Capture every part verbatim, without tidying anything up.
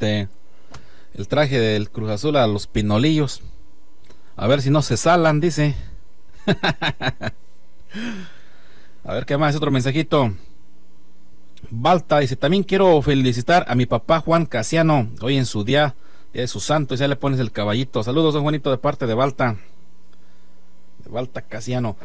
este el traje del Cruz Azul a los pinolillos. A ver si no se salan, dice. A ver qué más, otro mensajito. Balta dice, también quiero felicitar a mi papá Juan Casiano, hoy en su día, día de su santo, y ya le pones el caballito. Saludos, don Juanito, de parte de Balta. De Balta Casiano.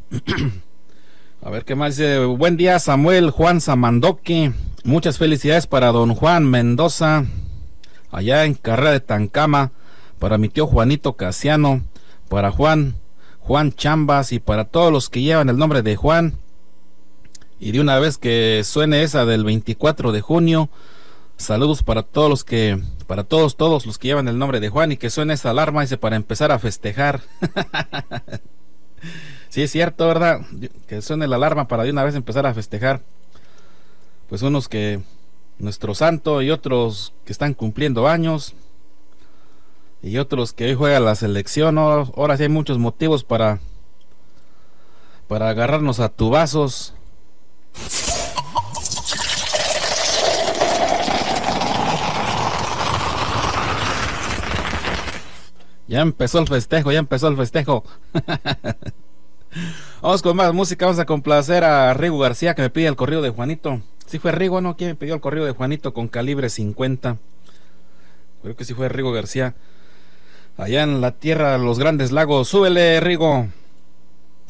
A ver qué más dice. Buen día, Samuel Juan Samandoque. Muchas felicidades para don Juan Mendoza, allá en Carrera de Tancama, para mi tío Juanito Casiano, para Juan, Juan Chambas y para todos los que llevan el nombre de Juan. Y de una vez que suene esa del veinticuatro de junio, saludos para todos los que, para todos, todos los que llevan el nombre de Juan, y que suene esa alarma, dice, para empezar a festejar. Sí, es cierto, ¿verdad? Que suene la alarma para de una vez empezar a festejar. Pues unos que, nuestro santo, y otros que están cumpliendo años, y otros que hoy juega la selección, ¿no? Ahora sí hay muchos motivos para, para agarrarnos a tubazos. Ya empezó el festejo, ya empezó el festejo. Vamos con más música, vamos a complacer a Rigo García, que me pide el corrido de Juanito. Sí fue Rigo, ¿no? ¿Quién me pidió el corrido de Juanito con calibre cincuenta? Creo que sí fue Rigo García. Allá en la tierra de los grandes lagos. Súbele, Rigo.